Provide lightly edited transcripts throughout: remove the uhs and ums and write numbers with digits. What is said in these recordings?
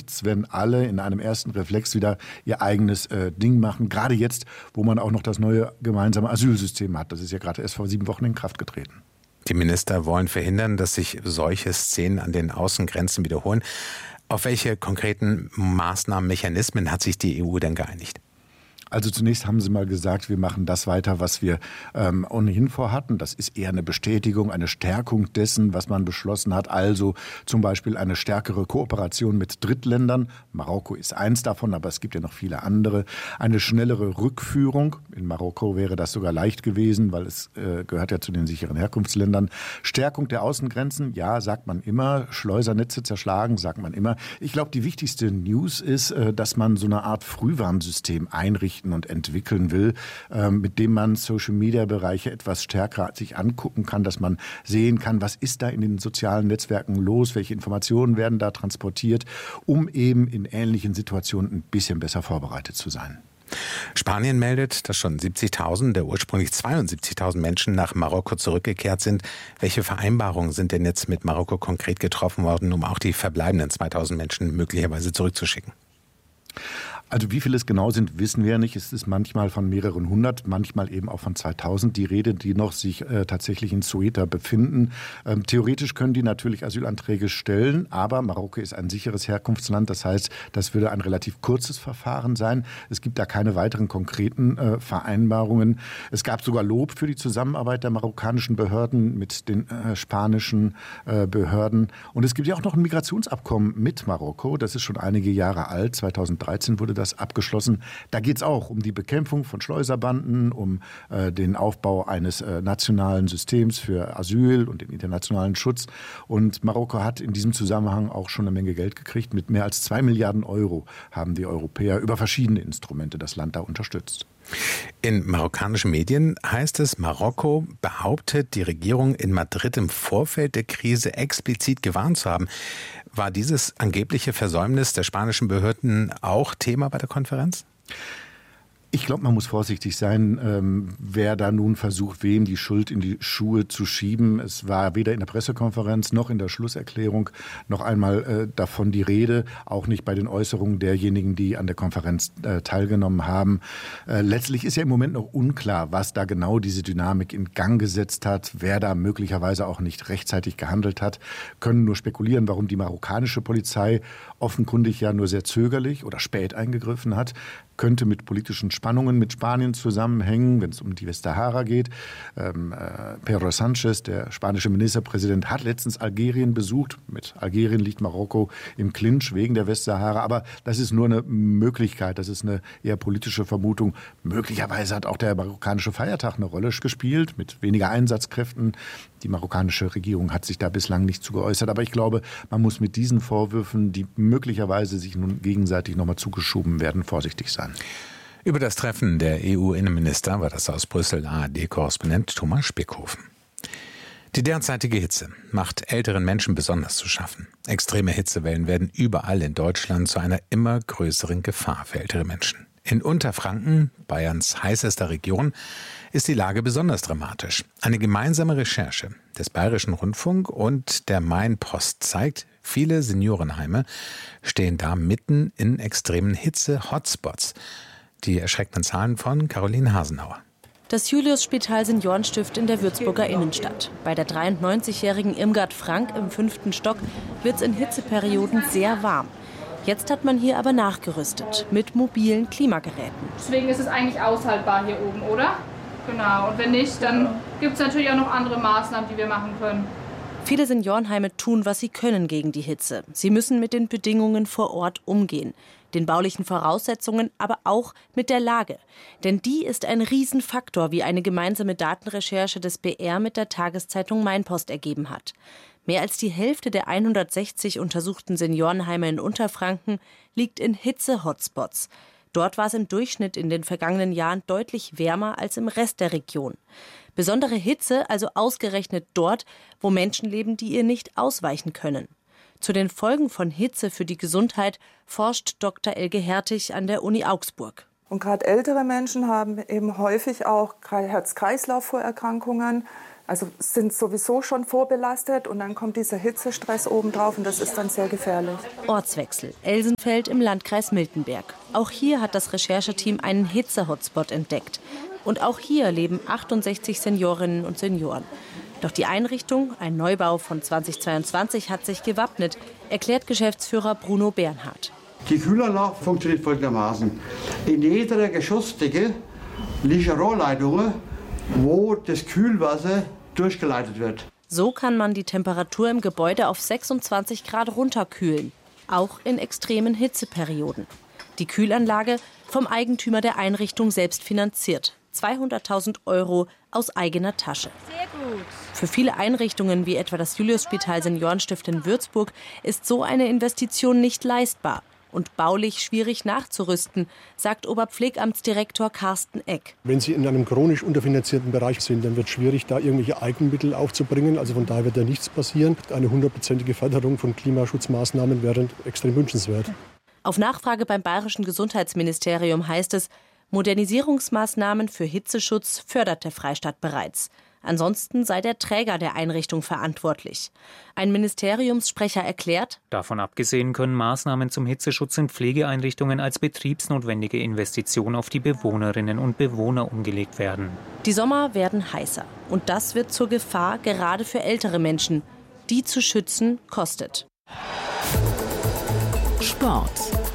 nichts, wenn alle in einem ersten Reflex wieder ihr eigenes Ding machen. Gerade jetzt, wo man auch noch das neue gemeinsame Asylsystem hat. Das ist ja gerade erst vor 7 Wochen in Kraft getreten. Die Minister wollen verhindern, dass sich solche Szenen an den Außengrenzen wiederholen. Auf welche konkreten Maßnahmen, Mechanismen hat sich die EU denn geeinigt? Also zunächst haben sie mal gesagt, wir machen das weiter, was wir ohnehin vorhatten. Das ist eher eine Bestätigung, eine Stärkung dessen, was man beschlossen hat. Also zum Beispiel eine stärkere Kooperation mit Drittländern. Marokko ist eins davon, aber es gibt ja noch viele andere. Eine schnellere Rückführung. In Marokko wäre das sogar leicht gewesen, weil es gehört ja zu den sicheren Herkunftsländern. Stärkung der Außengrenzen, ja, sagt man immer. Schleusernetze zerschlagen, sagt man immer. Ich glaube, die wichtigste News ist, dass man so eine Art Frühwarnsystem einrichtet und entwickeln will, mit dem man Social-Media-Bereiche etwas stärker sich angucken kann, dass man sehen kann, was ist da in den sozialen Netzwerken los, welche Informationen werden da transportiert, um eben in ähnlichen Situationen ein bisschen besser vorbereitet zu sein. Spanien meldet, dass schon 70.000 der ursprünglich 72.000 Menschen nach Marokko zurückgekehrt sind. Welche Vereinbarungen sind denn jetzt mit Marokko konkret getroffen worden, um auch die verbleibenden 2.000 Menschen möglicherweise zurückzuschicken? Also wie viele es genau sind, wissen wir nicht. Es ist manchmal von mehreren hundert, manchmal eben auch von 2000 die Rede, die noch sich tatsächlich in Ceuta befinden. Theoretisch können die natürlich Asylanträge stellen, aber Marokko ist ein sicheres Herkunftsland. Das heißt, das würde ein relativ kurzes Verfahren sein. Es gibt da keine weiteren konkreten Vereinbarungen. Es gab sogar Lob für die Zusammenarbeit der marokkanischen Behörden mit den spanischen Behörden. Und es gibt ja auch noch ein Migrationsabkommen mit Marokko. Das ist schon einige Jahre alt. 2013 wurde das abgeschlossen. Da geht es auch um die Bekämpfung von Schleuserbanden, um den Aufbau eines nationalen Systems für Asyl und den internationalen Schutz. Und Marokko hat in diesem Zusammenhang auch schon eine Menge Geld gekriegt. Mit mehr als 2 Milliarden Euro haben die Europäer über verschiedene Instrumente das Land da unterstützt. In marokkanischen Medien heißt es, Marokko behauptet, die Regierung in Madrid im Vorfeld der Krise explizit gewarnt zu haben. War dieses angebliche Versäumnis der spanischen Behörden auch Thema bei der Konferenz? Ich glaube, man muss vorsichtig sein, wer da nun versucht, wem die Schuld in die Schuhe zu schieben. Es war weder in der Pressekonferenz noch in der Schlusserklärung noch einmal davon die Rede, auch nicht bei den Äußerungen derjenigen, die an der Konferenz teilgenommen haben. Letztlich ist ja im Moment noch unklar, was da genau diese Dynamik in Gang gesetzt hat, wer da möglicherweise auch nicht rechtzeitig gehandelt hat. Können nur spekulieren, warum die marokkanische Polizei offenkundig ja nur sehr zögerlich oder spät eingegriffen hat. Könnte mit politischen Spannungen mit Spanien zusammenhängen, wenn es um die Westsahara geht. Pedro Sánchez, der spanische Ministerpräsident, hat letztens Algerien besucht. Mit Algerien liegt Marokko im Clinch wegen der Westsahara. Aber das ist nur eine Möglichkeit, das ist eine eher politische Vermutung. Möglicherweise hat auch der marokkanische Feiertag eine Rolle gespielt, mit weniger Einsatzkräften. Die marokkanische Regierung hat sich da bislang nicht zu geäußert. Aber ich glaube, man muss mit diesen Vorwürfen, die möglicherweise sich nun gegenseitig nochmal zugeschoben werden, vorsichtig sein. Über das Treffen der EU-Innenminister war das aus Brüssel ARD-Korrespondent Thomas Spickhofen. Die derzeitige Hitze macht älteren Menschen besonders zu schaffen. Extreme Hitzewellen werden überall in Deutschland zu einer immer größeren Gefahr für ältere Menschen. In Unterfranken, Bayerns heißester Region, ist die Lage besonders dramatisch. Eine gemeinsame Recherche des Bayerischen Rundfunk und der Main-Post zeigt, viele Seniorenheime stehen da mitten in extremen Hitze-Hotspots. Die erschreckenden Zahlen von Caroline Hasenauer. Das Julius-Spital Seniorenstift in der Würzburger Innenstadt. Bei der 93-jährigen Irmgard Frank im 5. Stock wird es in Hitzeperioden sehr warm. Jetzt hat man hier aber nachgerüstet mit mobilen Klimageräten. Deswegen ist es eigentlich aushaltbar hier oben, oder? Genau. Und wenn nicht, dann gibt es natürlich auch noch andere Maßnahmen, die wir machen können. Viele Seniorenheime tun, was sie können gegen die Hitze. Sie müssen mit den Bedingungen vor Ort umgehen. Den baulichen Voraussetzungen, aber auch mit der Lage. Denn die ist ein Riesenfaktor, wie eine gemeinsame Datenrecherche des BR mit der Tageszeitung Main-Post ergeben hat. Mehr als die Hälfte der 160 untersuchten Seniorenheime in Unterfranken liegt in Hitze-Hotspots. Dort war es im Durchschnitt in den vergangenen Jahren deutlich wärmer als im Rest der Region. Besondere Hitze also ausgerechnet dort, wo Menschen leben, die ihr nicht ausweichen können. Zu den Folgen von Hitze für die Gesundheit forscht Dr. Elke Hertig an der Uni Augsburg. Und gerade ältere Menschen haben eben häufig auch Herz-Kreislauf-Vorerkrankungen, Also sind sowieso schon vorbelastet und dann kommt dieser Hitzestress obendrauf und das ist dann sehr gefährlich. Ortswechsel. Elsenfeld im Landkreis Miltenberg. Auch hier hat das Rechercheteam einen Hitze-Hotspot entdeckt. Und auch hier leben 68 Seniorinnen und Senioren. Doch die Einrichtung, ein Neubau von 2022, hat sich gewappnet, erklärt Geschäftsführer Bruno Bernhard. Die Kühlanlage funktioniert folgendermaßen. In jeder Geschossdecke liegen Rohrleitungen, wo das Kühlwasser durchgeleitet wird. So kann man die Temperatur im Gebäude auf 26 Grad runterkühlen, auch in extremen Hitzeperioden. Die Kühlanlage vom Eigentümer der Einrichtung selbst finanziert. 200.000 € aus eigener Tasche. Sehr gut. Für viele Einrichtungen, wie etwa das Juliusspital Seniorenstift in Würzburg, ist so eine Investition nicht leistbar und baulich schwierig nachzurüsten, sagt Oberpflegamtsdirektor Carsten Eck. Wenn Sie in einem chronisch unterfinanzierten Bereich sind, dann wird es schwierig, da irgendwelche Eigenmittel aufzubringen. Also von daher wird da nichts passieren. Eine 100%ige Förderung von Klimaschutzmaßnahmen wäre extrem wünschenswert. Auf Nachfrage beim Bayerischen Gesundheitsministerium heißt es, Modernisierungsmaßnahmen für Hitzeschutz fördert der Freistaat bereits. Ansonsten sei der Träger der Einrichtung verantwortlich. Ein Ministeriumssprecher erklärt: Davon abgesehen können Maßnahmen zum Hitzeschutz in Pflegeeinrichtungen als betriebsnotwendige Investition auf die Bewohnerinnen und Bewohner umgelegt werden. Die Sommer werden heißer. Und das wird zur Gefahr, gerade für ältere Menschen. Die zu schützen, kostet. Sport.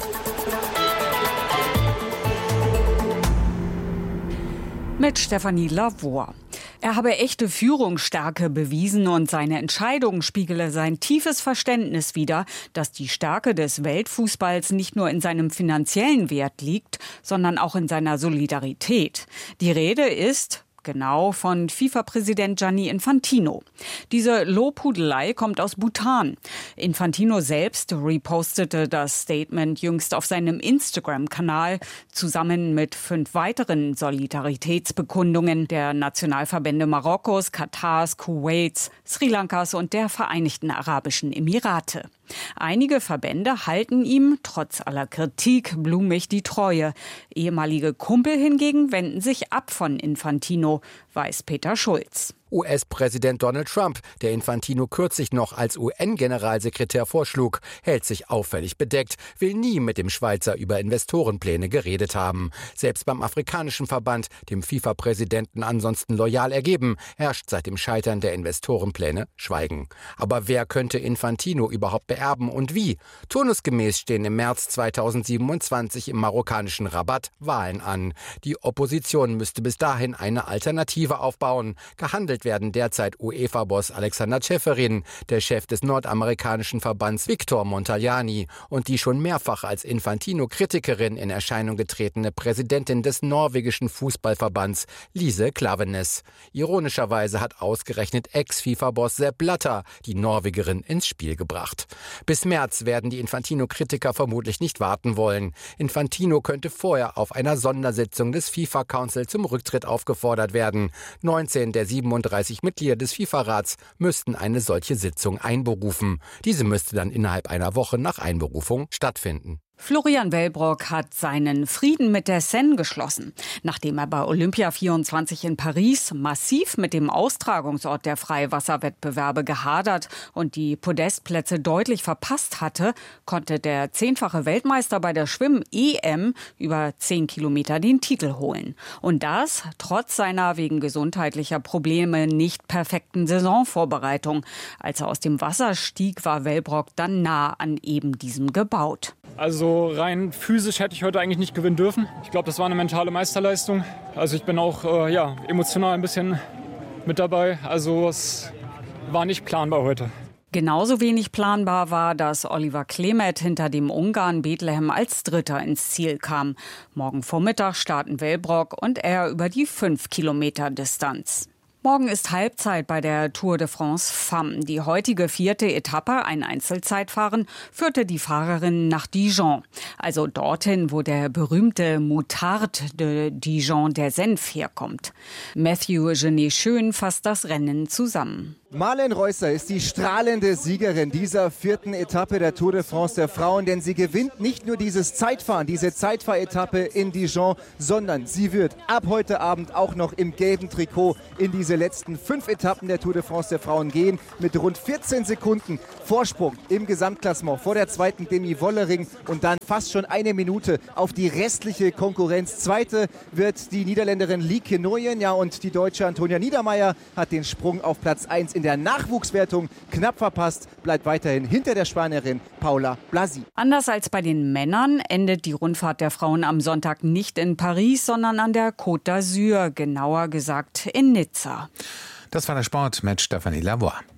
Mit Stefanie Lavor. Er habe echte Führungsstärke bewiesen und seine Entscheidung spiegele sein tiefes Verständnis wider, dass die Stärke des Weltfußballs nicht nur in seinem finanziellen Wert liegt, sondern auch in seiner Solidarität. Die Rede ist genau von FIFA-Präsident Gianni Infantino. Diese Lobhudelei kommt aus Bhutan. Infantino selbst repostete das Statement jüngst auf seinem Instagram-Kanal zusammen mit 5 weiteren Solidaritätsbekundungen der Nationalverbände Marokkos, Katars, Kuwaits, Sri Lankas und der Vereinigten Arabischen Emirate. Einige Verbände halten ihm, trotz aller Kritik, blumig die Treue. Ehemalige Kumpel hingegen wenden sich ab von Infantino, weiß Peter Schulz. US-Präsident Donald Trump, der Infantino kürzlich noch als UN-Generalsekretär vorschlug, hält sich auffällig bedeckt, will nie mit dem Schweizer über Investorenpläne geredet haben. Selbst beim afrikanischen Verband, dem FIFA-Präsidenten ansonsten loyal ergeben, herrscht seit dem Scheitern der Investorenpläne Schweigen. Aber wer könnte Infantino überhaupt beerben und wie? Turnusgemäß stehen im März 2027 im marokkanischen Rabat Wahlen an. Die Opposition müsste bis dahin eine Alternative aufbauen. Gehandelt werden derzeit UEFA-Boss Alexander Ceferin, der Chef des nordamerikanischen Verbands Victor Montagliani und die schon mehrfach als Infantino-Kritikerin in Erscheinung getretene Präsidentin des norwegischen Fußballverbands Lise Klaveness. Ironischerweise hat ausgerechnet Ex-FIFA-Boss Sepp Blatter die Norwegerin ins Spiel gebracht. Bis März werden die Infantino-Kritiker vermutlich nicht warten wollen. Infantino könnte vorher auf einer Sondersitzung des FIFA-Council zum Rücktritt aufgefordert werden. 19 der 37 Mitglieder des FIFA-Rats müssten eine solche Sitzung einberufen. Diese müsste dann innerhalb einer Woche nach Einberufung stattfinden. Florian Wellbrock hat seinen Frieden mit der Seine geschlossen. Nachdem er bei Olympia 24 in Paris massiv mit dem Austragungsort der Freiwasserwettbewerbe gehadert und die Podestplätze deutlich verpasst hatte, konnte der 10-fache Weltmeister bei der Schwimm-EM über 10 Kilometer den Titel holen. Und das trotz seiner wegen gesundheitlicher Probleme nicht perfekten Saisonvorbereitung. Als er aus dem Wasser stieg, war Wellbrock dann nah an eben diesem gebaut. Also rein physisch hätte ich heute eigentlich nicht gewinnen dürfen. Ich glaube, das war eine mentale Meisterleistung. Also ich bin auch emotional ein bisschen mit dabei. Also es war nicht planbar heute. Genauso wenig planbar war, dass Oliver Klemet hinter dem Ungarn Bethlehem als Dritter ins Ziel kam. Morgen Vormittag starten Wellbrock und er über die 5 Kilometer Distanz. Morgen ist Halbzeit bei der Tour de France Femmes. Die heutige 4. Etappe, ein Einzelzeitfahren, führte die Fahrerin nach Dijon. Also dorthin, wo der berühmte Moutarde de Dijon, der Senf, herkommt. Mathieu Genet-Schön fasst das Rennen zusammen. Marlen Reusser ist die strahlende Siegerin dieser 4. Etappe der Tour de France der Frauen, denn sie gewinnt nicht nur dieses Zeitfahren, diese Zeitfahretappe in Dijon, sondern sie wird ab heute Abend auch noch im gelben Trikot in diese letzten 5 Etappen der Tour de France der Frauen gehen, mit rund 14 Sekunden Vorsprung im Gesamtklassement vor der zweiten Demi Wollering und dann fast schon eine Minute auf die restliche Konkurrenz. Zweite wird die Niederländerin Lieke Nooyen, ja, und die Deutsche Antonia Niedermeier hat den Sprung auf Platz 1 in der Nachwuchswertung knapp verpasst, bleibt weiterhin hinter der Spanierin Paula Blasi. Anders als bei den Männern endet die Rundfahrt der Frauen am Sonntag nicht in Paris, sondern an der Côte d'Azur, genauer gesagt in Nizza. Das war der Sport mit Stefanie Lavoie.